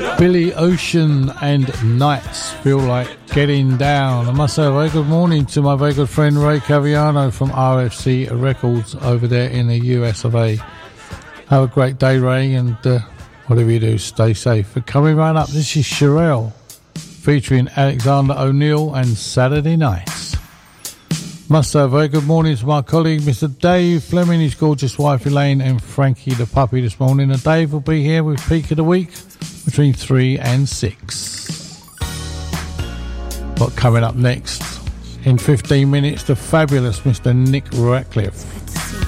Billy Ocean and Nights Feel Like Getting Down. I must say a very good morning to my very good friend Ray Caviano from RFC Records over there in the US of A. Have a great day, Ray, and whatever you do, stay safe. But coming right up, this is Sherelle featuring Alexander O'Neill and Saturday Nights. Must say a very good morning to my colleague Mr. Dave Fleming, his gorgeous wife Elaine and Frankie the puppy this morning. And Dave will be here with Peak of the Week between 3 and 6. What coming up next? In 15 minutes, the fabulous Mr. Nick Ratcliffe.